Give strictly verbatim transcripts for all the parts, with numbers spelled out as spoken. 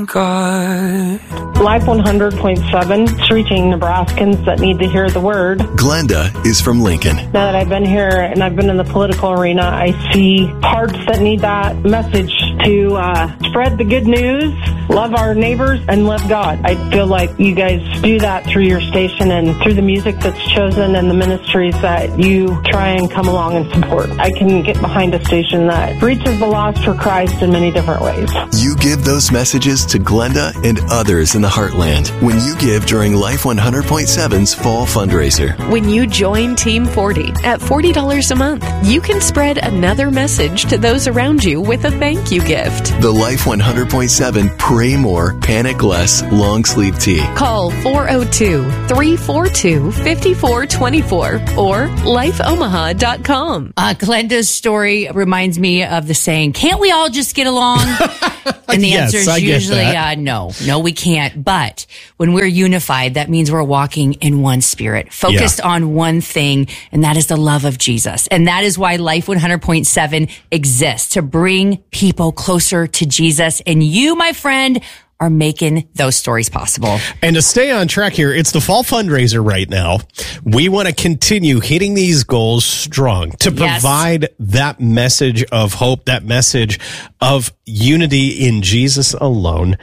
God. Life one hundred point seven is reaching Nebraskans that need to hear the word. Glenda is from Lincoln. Now that I've been here and I've been in the political arena, I see hearts that need that message to uh, spread the good news, love our neighbors, and love God. I feel like you guys do that through your station and through the music that's chosen and the ministries that you try and come along and support. I can get behind a station that reaches the lost for Christ in many different ways. You give those messages to Glenda and others in the Heartland when you give during Life one hundred point seven's Fall Fundraiser. When you join Team forty at forty dollars a month, you can spread another message to those around you with a thank you gift. The Life one hundred point seven Pray More, Panic Less long sleeve tee. Call four oh two, three four two, five four two four or life omaha dot com. Uh, Glenda's story reminds me of the saying, can't we all just get along? And the Yes, answer I is get usually that. uh, no. No, we can't. But when we're unified, that means we're walking in one spirit, focused Yeah. on one thing, and that is the love of Jesus. And that is why Life one hundred point seven exists, to bring people closer to Jesus. And you, my friend, are making those stories possible. And to stay on track here, it's the fall fundraiser right now. We want to continue hitting these goals strong to Yes. provide that message of hope, that message of unity in Jesus alone.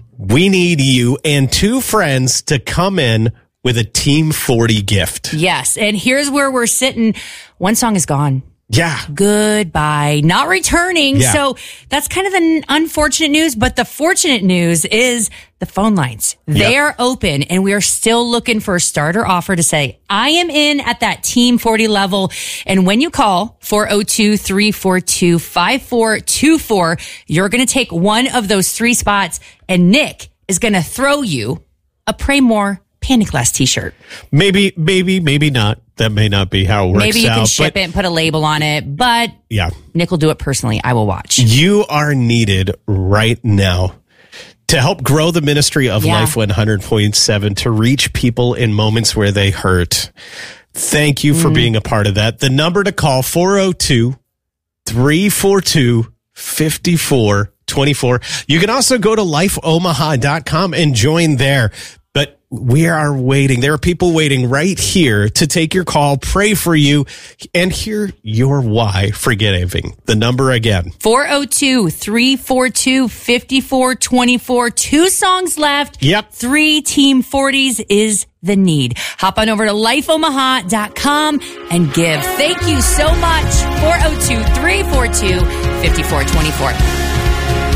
We need you and two friends to come in with a Team forty gift. Yes. And here's where we're sitting. One song is gone. Yeah. Goodbye, not returning. Yeah. So that's kind of the unfortunate news, but the fortunate news is the phone lines. They Yep. are open and we are still looking for a starter offer to say, I am in at that Team forty level. And when you call four oh two, three four two, five four two four, you're going to take one of those three spots and Nick is going to throw you a Pray More Panic Less t-shirt. Maybe, maybe, maybe not. That may not be how it works Maybe you out. can ship but it and put a label on it, but yeah, Nick will do it personally. I will watch. you are needed right now to help grow the ministry of Yeah. Life one hundred point seven, to reach people in moments where they hurt. Thank you for Mm. being a part of that. The number to call, four oh two, three four two, five four two four. You can also go to life omaha dot com and join there. But we are waiting. There are people waiting right here to take your call, pray for you, and hear your why for giving. The number again. four oh two, three four two, five four two four. Two songs left. Yep. Three Team forties is the need. Hop on over to life omaha dot com and give. Thank you so much. four oh two, three four two, five four two four.